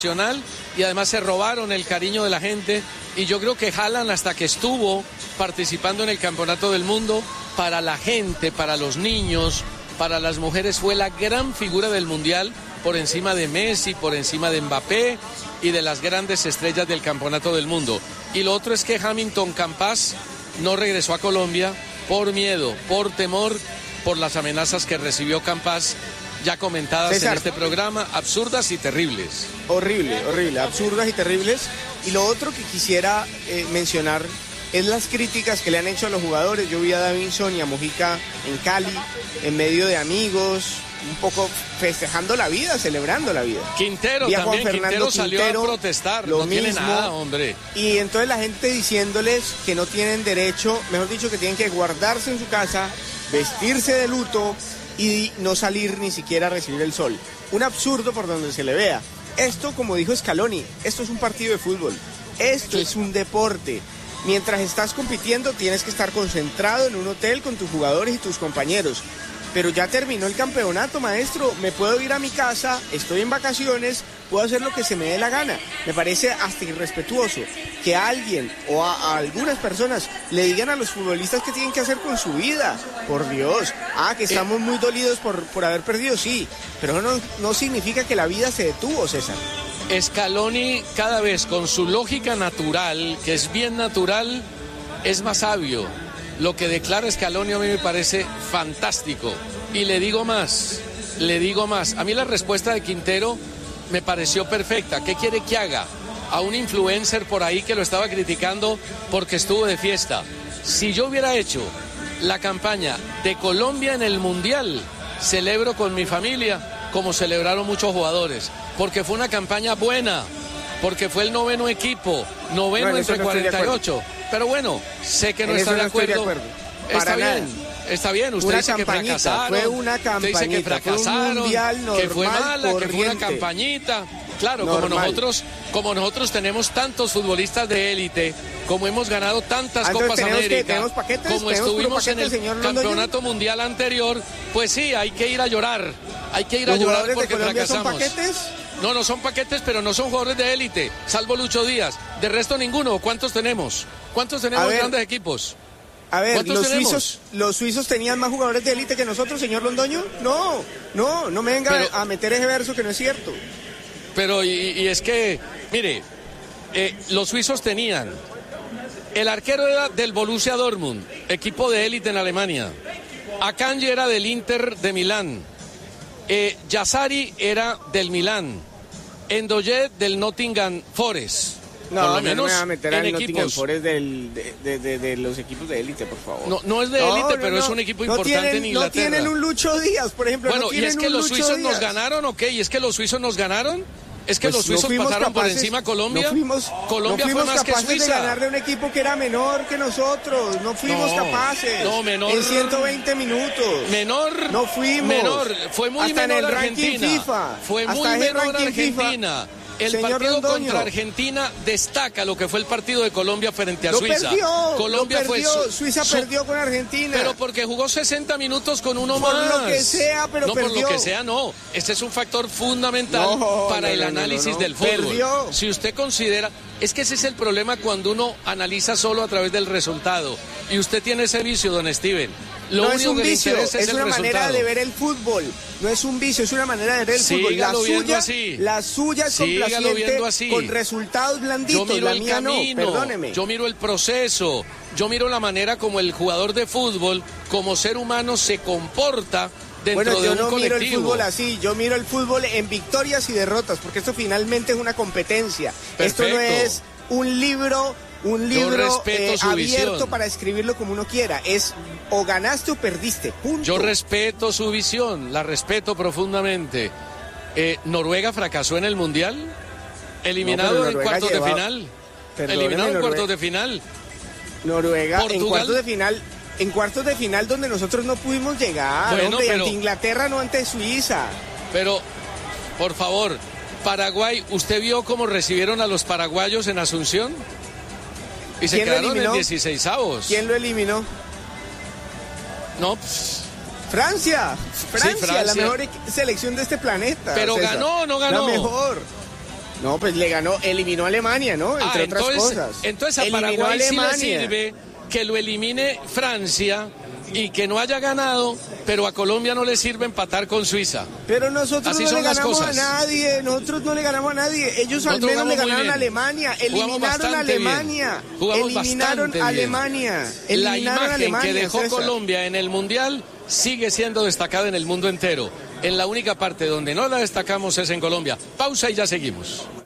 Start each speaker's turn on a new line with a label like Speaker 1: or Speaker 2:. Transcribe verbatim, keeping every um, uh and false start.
Speaker 1: Y además se robaron el cariño de la gente, y yo creo que Haaland, hasta que estuvo participando en el Campeonato del Mundo, para la gente, para los niños, para las mujeres, fue la gran figura del Mundial, por encima de Messi, por encima de Mbappé y de las grandes estrellas del Campeonato del Mundo. Y lo otro es que Hamilton Campas no regresó a Colombia por miedo, por temor, por las amenazas que recibió Campas, ya comentadas César, en este programa, absurdas y terribles.
Speaker 2: Horrible, horrible, absurdas y terribles. Y lo otro que quisiera eh, mencionar es las críticas que le han hecho a los jugadores. Yo vi a Davinson y a Mojica en Cali, en medio de amigos, un poco festejando la vida, celebrando la vida.
Speaker 1: Quintero
Speaker 2: vi a
Speaker 1: también,
Speaker 2: Juan Fernando
Speaker 1: Quintero salió
Speaker 2: Quintero,
Speaker 1: a protestar,
Speaker 2: lo
Speaker 1: no
Speaker 2: mismo,
Speaker 1: tiene nada, hombre.
Speaker 2: Y entonces la gente diciéndoles que no tienen derecho, mejor dicho, que tienen que guardarse en su casa, vestirse de luto y no salir ni siquiera a recibir el sol. Un absurdo por donde se le vea. Esto, como dijo Scaloni, esto es un partido de fútbol. Esto es un deporte. Mientras estás compitiendo tienes que estar concentrado en un hotel con tus jugadores y tus compañeros. Pero ya terminó el campeonato, maestro. Me puedo ir a mi casa, estoy en vacaciones, puedo hacer lo que se me dé la gana. Me parece hasta irrespetuoso que a alguien o a, a algunas personas le digan a los futbolistas qué tienen que hacer con su vida. Por Dios. Ah, que estamos muy dolidos por, por haber perdido, sí. Pero eso no, no significa que la vida se detuvo, César.
Speaker 1: Scaloni, cada vez con su lógica natural, que es bien natural, es más sabio. Lo que declara Scaloni a mí me parece fantástico. Y le digo más, le digo más. A mí la respuesta de Quintero me pareció perfecta. ¿Qué quiere que haga? A un influencer por ahí que lo estaba criticando porque estuvo de fiesta. Si yo hubiera hecho la campaña de Colombia en el Mundial, celebro con mi familia como celebraron muchos jugadores. Porque fue una campaña buena, porque fue el noveno equipo, noveno bueno, entre no cuarenta y ocho. Pero bueno, sé que no está de acuerdo.
Speaker 2: de acuerdo.
Speaker 1: Está bien, está bien. Usted
Speaker 2: una
Speaker 1: dice que fracasaron.
Speaker 2: Fue una campañita,
Speaker 1: usted dice que fracasaron,
Speaker 2: fue un normal,
Speaker 1: que fue mala,
Speaker 2: corriente.
Speaker 1: que fue una campañita. Claro,
Speaker 2: normal.
Speaker 1: como nosotros, como nosotros tenemos tantos futbolistas de élite, como hemos ganado tantas
Speaker 2: Entonces,
Speaker 1: Copas
Speaker 2: ¿tenemos
Speaker 1: América,
Speaker 2: que, ¿tenemos paquetes?
Speaker 1: como
Speaker 2: ¿tenemos
Speaker 1: estuvimos
Speaker 2: paquete,
Speaker 1: en el campeonato
Speaker 2: Londoño?
Speaker 1: mundial anterior, pues sí, hay que ir a llorar. Hay que ir a
Speaker 2: ¿Los
Speaker 1: llorar
Speaker 2: jugadores
Speaker 1: porque
Speaker 2: de Colombia
Speaker 1: fracasamos.
Speaker 2: son paquetes?
Speaker 1: No, no son paquetes, pero no son jugadores de élite, salvo Lucho Díaz. De resto ninguno. ¿Cuántos tenemos? ¿Cuántos tenemos ver, grandes equipos?
Speaker 2: A ver, los
Speaker 1: tenemos?
Speaker 2: suizos, los suizos tenían más jugadores de élite que nosotros, señor Londoño. No, no, no me venga pero, a meter ese verso que no es cierto.
Speaker 1: Pero, y, y es que, mire, eh, los suizos tenían, el arquero era del Borussia Dortmund, equipo de élite en Alemania. Akanji era del Inter de Milán. Eh, Yazzari era del Milán. Endoyed del Nottingham Forest.
Speaker 2: No,
Speaker 1: por lo
Speaker 2: menos
Speaker 1: menos
Speaker 2: no me voy a meter en
Speaker 1: equipos.
Speaker 2: Nottingham Forest del, de, de, de, de los equipos de élite, por favor.
Speaker 1: No, no es de élite, no, no, pero no, es un equipo
Speaker 2: no
Speaker 1: importante
Speaker 2: tienen,
Speaker 1: en Inglaterra.
Speaker 2: No tienen un Lucho Díaz, por ejemplo.
Speaker 1: Bueno,
Speaker 2: no
Speaker 1: y es que los
Speaker 2: Lucho
Speaker 1: suizos
Speaker 2: Díaz.
Speaker 1: nos ganaron, ¿ok? Y es que los suizos nos ganaron. Es que
Speaker 2: pues
Speaker 1: los suizos
Speaker 2: no
Speaker 1: pasaron
Speaker 2: capaces,
Speaker 1: por encima a Colombia.
Speaker 2: No fuimos,
Speaker 1: Colombia
Speaker 2: no fuimos
Speaker 1: fue más
Speaker 2: capaces
Speaker 1: que Suiza.
Speaker 2: de ganarle a un equipo que era menor que nosotros. No fuimos
Speaker 1: no,
Speaker 2: capaces.
Speaker 1: No, menor.
Speaker 2: En ciento veinte minutos.
Speaker 1: Menor.
Speaker 2: No fuimos.
Speaker 1: Menor. Fue muy
Speaker 2: hasta
Speaker 1: menor
Speaker 2: en el
Speaker 1: Argentina.
Speaker 2: FIFA.
Speaker 1: Fue muy
Speaker 2: hasta
Speaker 1: menor Argentina. FIFA. El
Speaker 2: Señor
Speaker 1: partido
Speaker 2: Londoño.
Speaker 1: contra Argentina destaca lo que fue el partido de Colombia frente a
Speaker 2: lo
Speaker 1: Suiza.
Speaker 2: Perdió,
Speaker 1: Colombia
Speaker 2: lo perdió.
Speaker 1: fue su,
Speaker 2: Suiza
Speaker 1: su,
Speaker 2: perdió con Argentina.
Speaker 1: Pero porque jugó sesenta minutos con uno
Speaker 2: por
Speaker 1: más.
Speaker 2: Por lo que sea, pero
Speaker 1: no
Speaker 2: perdió.
Speaker 1: por lo que sea, no. Este es un factor fundamental
Speaker 2: no,
Speaker 1: para
Speaker 2: no,
Speaker 1: el
Speaker 2: no,
Speaker 1: análisis
Speaker 2: no, no.
Speaker 1: del fútbol.
Speaker 2: Perdió.
Speaker 1: Si usted considera, es que ese es el problema cuando uno analiza solo a través del resultado. Y usted tiene ese vicio, don Steven. Lo
Speaker 2: no
Speaker 1: único
Speaker 2: es un
Speaker 1: que
Speaker 2: vicio,
Speaker 1: le interesa
Speaker 2: es,
Speaker 1: es
Speaker 2: una
Speaker 1: el
Speaker 2: manera
Speaker 1: resultado.
Speaker 2: de ver el fútbol. No es un vicio, es una manera de ver el
Speaker 1: Sígalo
Speaker 2: fútbol. La suya,
Speaker 1: así.
Speaker 2: la suya es
Speaker 1: Sígalo
Speaker 2: complaciente
Speaker 1: así.
Speaker 2: con resultados blanditos.
Speaker 1: Yo miro
Speaker 2: la
Speaker 1: el
Speaker 2: mía
Speaker 1: camino,
Speaker 2: no, perdóneme.
Speaker 1: Yo miro el proceso, yo miro la manera como el jugador de fútbol, como ser humano, se comporta dentro
Speaker 2: bueno,
Speaker 1: de
Speaker 2: yo
Speaker 1: un
Speaker 2: no
Speaker 1: colectivo.
Speaker 2: miro el fútbol así, yo miro el fútbol en victorias y derrotas, porque esto finalmente es una competencia.
Speaker 1: Perfecto.
Speaker 2: Esto no es un libro, un libro eh, abierto
Speaker 1: visión.
Speaker 2: para escribirlo como uno quiera. Es o ganaste o perdiste, punto.
Speaker 1: Yo respeto su visión, la respeto profundamente. Eh, ¿Noruega fracasó en el Mundial? ¿Eliminado no, en cuartos lleva... de final?
Speaker 2: Perdóneme,
Speaker 1: ¿Eliminado en
Speaker 2: Noruega...
Speaker 1: cuartos de final?
Speaker 2: Noruega
Speaker 1: Portugal...
Speaker 2: en cuartos de final... En cuartos de final donde nosotros no pudimos llegar,
Speaker 1: bueno,
Speaker 2: hombre,
Speaker 1: pero,
Speaker 2: ante Inglaterra, no ante Suiza.
Speaker 1: Pero, por favor, Paraguay, ¿usted vio cómo recibieron a los paraguayos en Asunción? Y se quedaron en dieciseisavos.
Speaker 2: ¿Quién lo eliminó?
Speaker 1: No, pues...
Speaker 2: Francia. Francia,
Speaker 1: sí, Francia,
Speaker 2: la mejor selección de este planeta.
Speaker 1: Pero
Speaker 2: César.
Speaker 1: ganó o no ganó.
Speaker 2: La mejor. No, pues le ganó, eliminó a Alemania, ¿no? Entre
Speaker 1: ah,
Speaker 2: otras
Speaker 1: entonces,
Speaker 2: cosas.
Speaker 1: Entonces a
Speaker 2: Eliminó
Speaker 1: Paraguay
Speaker 2: a
Speaker 1: sí le
Speaker 2: Alemania.
Speaker 1: sirve que lo elimine Francia y que no haya ganado, pero a Colombia no le sirve empatar con Suiza.
Speaker 2: Pero nosotros
Speaker 1: Así
Speaker 2: no
Speaker 1: son
Speaker 2: le
Speaker 1: las
Speaker 2: ganamos
Speaker 1: cosas.
Speaker 2: a nadie, nosotros no le ganamos a nadie. Ellos al
Speaker 1: Nosotros
Speaker 2: menos le
Speaker 1: jugamos muy
Speaker 2: ganaron
Speaker 1: bien.
Speaker 2: a Alemania, eliminaron a
Speaker 1: bastante
Speaker 2: Alemania.
Speaker 1: bien. Jugamos
Speaker 2: eliminaron
Speaker 1: bastante
Speaker 2: a
Speaker 1: bien.
Speaker 2: Alemania.
Speaker 1: La
Speaker 2: Eliminaron a
Speaker 1: imagen
Speaker 2: Alemania,
Speaker 1: que dejó
Speaker 2: César.
Speaker 1: Colombia en el Mundial sigue siendo destacada en el mundo entero. En la única parte donde no la destacamos es en Colombia. Pausa y ya seguimos.